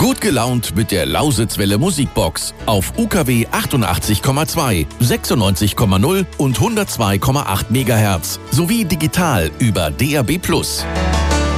Gut gelaunt mit der Lausitzwelle Musikbox auf UKW 88,2, 96,0 und 102,8 MHz sowie digital über DAB+.